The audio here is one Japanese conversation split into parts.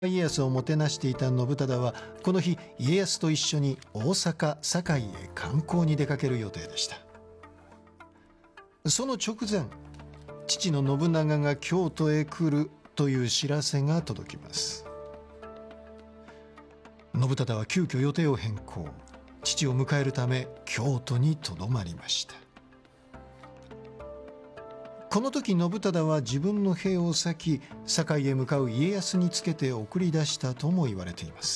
家康をもてなしていた信忠はこの日家康と一緒に大阪・堺へ観光に出かける予定でした。その直前、父の信長が京都へ来るという知らせが届きます。信忠は急遽予定を変更、父を迎えるため京都にとどまりました。この時信忠は自分の兵を割き堺へ向かう家康につけて送り出したとも言われています。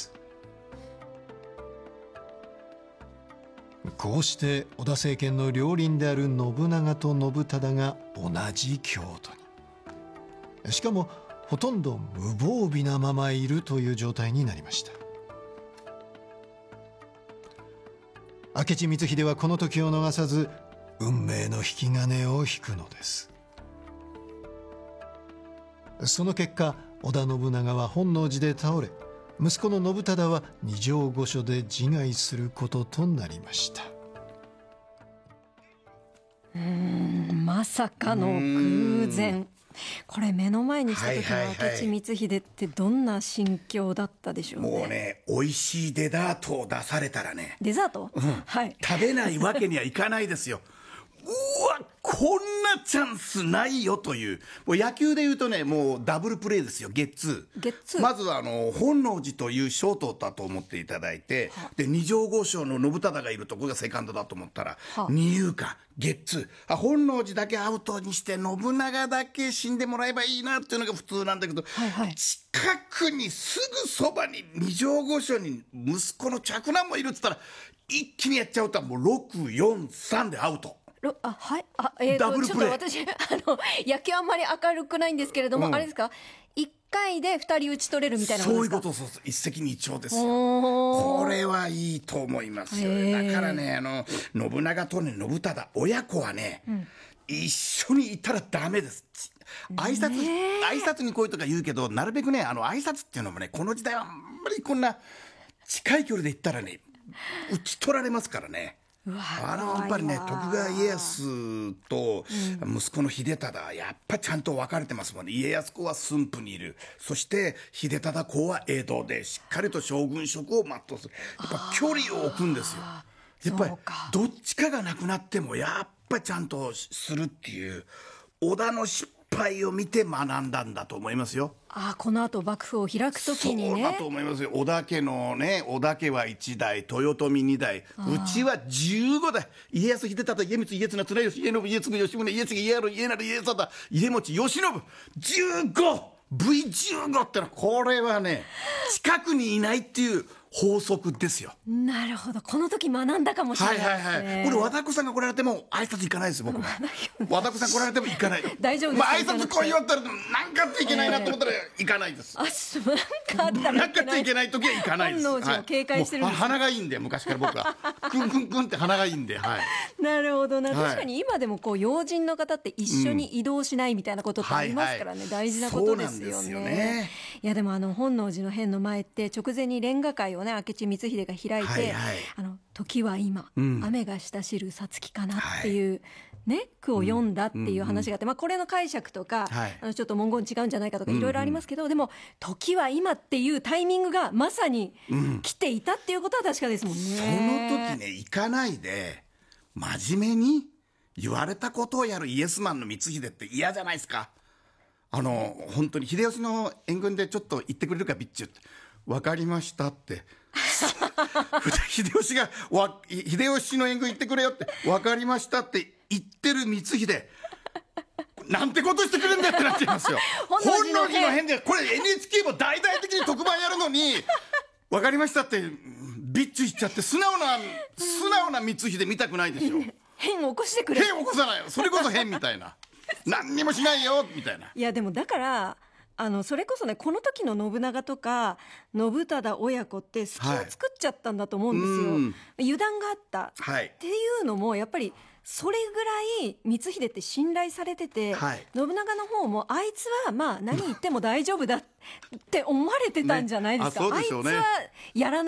こうして織田政権の両輪である信長と信忠が同じ京都に、しかもほとんど無防備なままいるという状態になりました。明智光秀はこの時を逃さず運命の引き金を引くのです。その結果、織田信長は本能寺で倒れ、息子の信忠は二条御所で自害することとなりました。 まさかの偶然。これ目の前にした時の明智光秀ってどんな心境だったでしょうね。 もうね、美味しいデザートを出されたらね、 デザート、はい、 食べないわけにはいかないですよ。うわ、こんなチャンスないよという、もう野球でいうとね、もうダブルプレーですよ。ゲッツー。まずは本能寺というショートだと思っていただいて、で二条御所の信忠がいるところがセカンドだと思ったら、二遊間ゲッツー、本能寺だけアウトにして信長だけ死んでもらえばいいなっていうのが普通なんだけど、近くにすぐそばに二条御所に息子の嫡男もいるっつったら、一気にやっちゃうともう6-4-3でアウト。 はい、 ダブルプレー。 ちょっと私野球あんまり明るくないんですけれども、あれですか、1回で2人打ち取れるみたいなことですか。 そういうこと、そう一石二鳥ですよ。これはいいと思いますよ。だからね、信長とね信忠親子はね、一緒にいたらダメです。挨拶に来いとか言うけど、なるべくね挨拶っていうのもね、この時代はあんまりこんな近い距離で行ったらね打ち取られますからね。やっぱりね、徳川家康と息子の秀忠、やっぱちゃんと分かれてますもんね。家康公は駿府にいる、そして秀忠公は江戸でしっかりと将軍職を全うする。やっぱ距離を置くんですよ。やっぱりどっちかがなくなってもやっぱちゃんとするっていう、織田の失敗を見て学んだんだと思いますよ。 この後幕府を開くときにね。 そうだと思いますよ。織田家のね、織田家は1代、豊臣2代、うちは15代。家康、秀忠、家光、家綱、綱吉、家信、家継、吉宗、家継、家治、家成、家定、家持、慶喜、V15 ってのは、これはね、近くにいないっていう法則ですよ。 なるほど、この時学んだかもしれないですね。 これ和田子さんが来られても挨拶行かないです、僕は。和田子さん来られても行かない。 大丈夫ですか。 挨拶来いよって言ったらなんかあっていけないなと思ったら行かないです。 なんかあったらなんかあっていけない時は行かないです。 本能寺を警戒してるんです。 鼻がいいんで、昔から僕はクンクンクンって鼻がいいんで。 なるほどな。確かに今でも要人の方って一緒に移動しないみたいなことってありますからね。大事なことですよね。いやでも本能寺の変の前って直前にレンガ会をね、明智光秀が開いて、時は今、雨がしたしるさつきかなっていうね、句を読んだっていう話があって、これの解釈とか、ちょっと文言違うんじゃないかとかいろいろありますけど、でも時は今っていうタイミングがまさに来ていたっていうことは確かですもんね。 その時ね、行かないで真面目に言われたことをやるイエスマンの光秀って嫌じゃないですか。本当に秀吉の援軍でちょっと言ってくれるかビッチュって、分かりましたって秀吉の援軍行ってくれよって分かりましたって言ってる光秀なんてことしてくれるんだってなっちゃいますよ。本能寺の変で、これ NHK も大々的に特番やるのに分かりましたってビッチュしちゃって、素直な光秀見たくないでしょ。 変起こしてくれ。 変起こさないよ、それこそ変みたいな何にもしないよみたいな。 いやでもだからそれこそね、この時の信長とか信忠親子って隙を作っちゃったんだと思うんですよ。油断があったっていうのもやっぱりそれぐらい光秀って信頼されてて、信長の方もあいつは何言っても大丈夫だって思われてたんじゃないですか。あいつはやらない。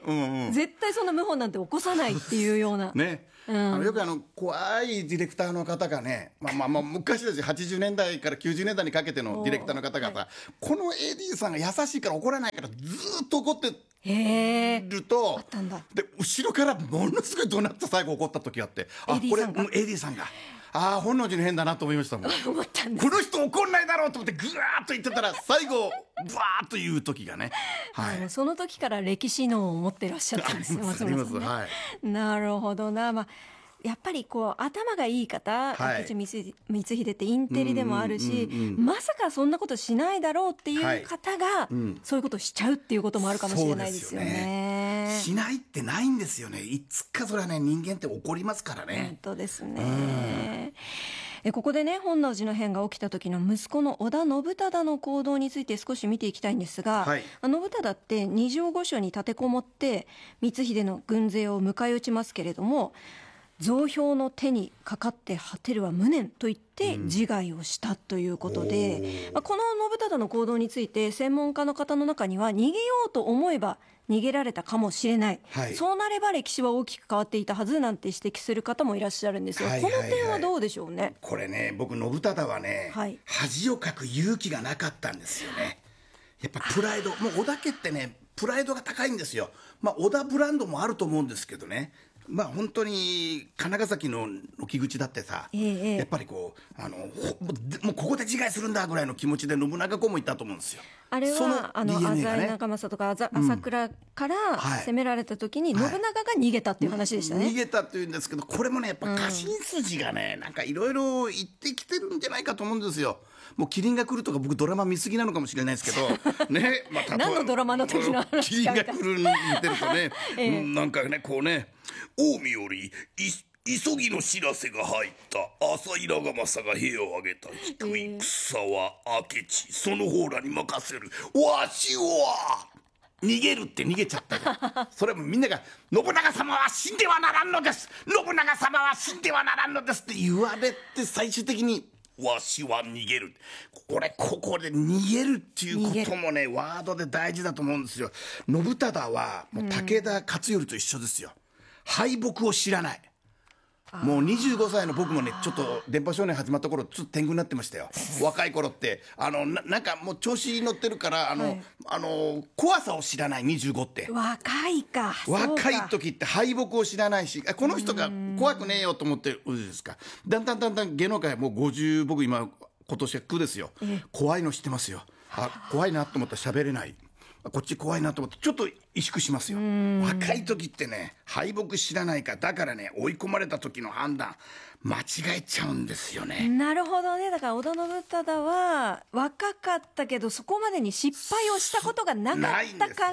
絶対そんな謀反なんて起こさないっていうようなね、よく怖いディレクターの方がね、昔だし80年代から90年代にかけてのディレクターの方々、この AD さんが優しいから怒らないからずーっと怒ってると、で後ろからものすごい怒鳴って最後怒った時があって、これ AD さんが本能寺の変だなと思いましたもん思ったんです。 この人怒んないだろうと思ってぐわーっと言ってたら最後ブワーっと言う時がね、 その時から歴史能を持ってらっしゃったんですよ、松村さんね。なるほどな。やっぱりこう頭がいい方、明智光秀ってインテリでもあるし、まさかそんなことしないだろうっていう方が、そういうことをしちゃうっていうこともあるかもしれないですよね。 しないってないんですよね。いつかそれはね、人間って起こりますからね。 本当ですね。ここでね、本能寺の変が起きた時の息子の織田信忠の行動について少し見ていきたいんですが、信忠って二条御所に立てこもって光秀の軍勢を迎え撃ちますけれども、増票の手にかかって果てるは無念と言って自害をしたということで、この信忠の行動について専門家の方の中には、逃げようと思えば逃げられたかもしれない、そうなれば歴史は大きく変わっていたはずなんて指摘する方もいらっしゃるんですよ。この点はどうでしょうね。 これね、僕信忠はね、恥をかく勇気がなかったんですよね。やっぱプライド、もう織田家ってねプライドが高いんですよ。織田ブランドもあると思うんですけどね、本当に金ヶ崎の木口だってさ、やっぱりこうもうここで自害するんだぐらいの気持ちで信長公も言ったと思うんですよ。 あれは浅井長政とか朝倉から攻められた時に信長が逃げたっていう話でしたね。 逃げたっていうんですけど、これもねやっぱ家臣筋がね、なんかいろいろ言ってきてるんじゃないかと思うんですよ。もうキリンが来るとか僕ドラマ見過ぎなのかもしれないですけどね、 何のドラマの時の話キリンが来る見てるとね、なんかねこうね、近江より急ぎの知らせが入った浅井長政が兵を挙げた。低い草は明智、その方らに任せる。わしは逃げるって逃げちゃったじゃん。それもみんなが信長様は死んではならんのです、信長様は死んではならんのですって言われて、最終的にわしは逃げる。ここで逃げるっていうこともねワードで大事だと思うんですよ。信忠はもう武田勝頼と一緒ですよ。敗北を知らない。もう25歳の僕もねちょっと電波少年始まった頃ちょっと天狗になってましたよ。若い頃ってなんかもう調子に乗ってるから怖さを知らない。25って若い時って敗北を知らないし、この人が怖くねえよと思ってるですか。だんだん芸能界もう50、僕今年は9ですよ。怖いの知ってますよ。怖いなと思ったら喋れない、こっち怖いなと思ってちょっと萎縮しますよ。若い時ってね敗北知らないから、だからね追い込まれた時の判断間違えちゃうんですよね。 なるほどね。だから織田信忠は若かったけどそこまでに失敗をしたことがなかったから、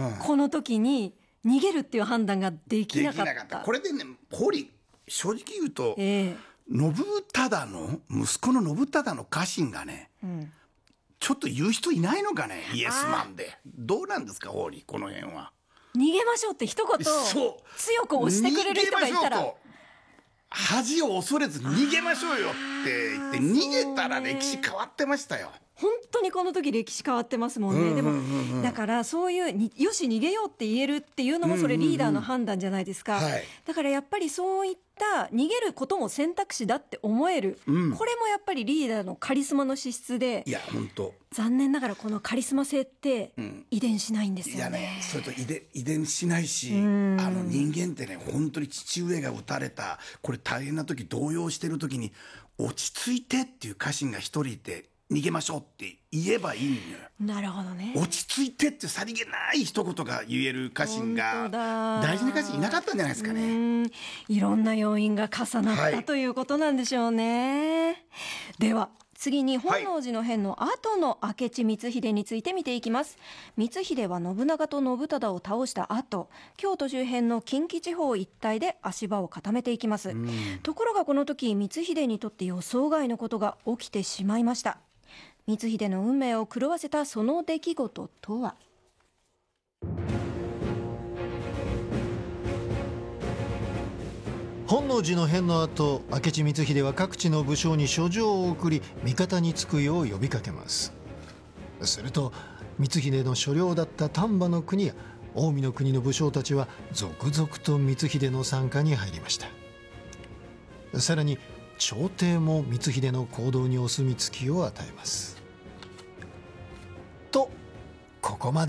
この時に逃げるっていう判断ができなかった。 これでね正直言うと、信忠の息子の信忠の家臣がね、ちょっと言う人いないのかね、イエスマンで。どうなんですかこの辺は。 逃げましょうって一言強く押してくれる人がいたら、 恥を恐れず逃げましょうよって言って逃げたら歴史変わってましたよ。 本当にこの時歴史変わってますもんね。でもだからそういうよし逃げようって言えるっていうのもそれリーダーの判断じゃないですか。だからやっぱりそういった逃げることも選択肢だって思える、これもやっぱりリーダーのカリスマの資質で、 いや本当残念ながらこのカリスマ性って遺伝しないんですよね。 いやね、それと遺伝しないし、人間ってね本当に父上が撃たれたこれ大変な時動揺してる時に落ち着いてっていう家臣が一人いて逃げましょうって言えばいいんよ。 なるほどね。 落ち着いてってさりげない一言が言える家臣が大事な家臣いなかったんじゃないですかね。 いろんな要因が重なったということなんでしょうね。では次に本能寺の変の後の明智光秀について見ていきます。光秀は信長と信忠を倒した後、京都周辺の近畿地方一帯で足場を固めていきます。ところがこの時光秀にとって予想外のことが起きてしまいました。光秀の運命を狂わせたその出来事とは。 本能寺の変の後、明智光秀は各地の武将に書状を送り味方につくよう呼びかけます。すると光秀の所領だった丹波の国や近江の国の武将たちは続々と光秀の傘下に入りました。さらに朝廷も光秀の行動にお墨付きを与えます。とここまで